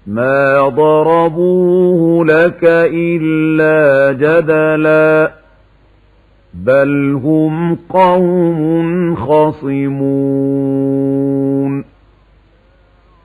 ما ضربوه لك إلا جدلا بل هم قوم خصمون